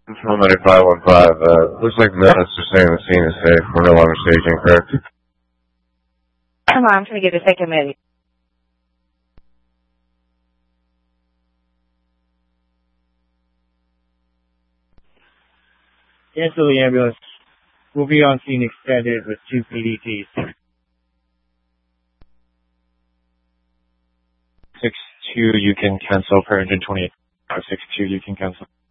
Control 9515, looks like Memphis is saying the scene is safe. We're no longer staging, correct? Come on, I'm trying to get a second minute. Cancel the ambulance. We'll be on scene extended with 2 PDTs. 6-2, you can cancel per engine 28. 6-2, you can cancel.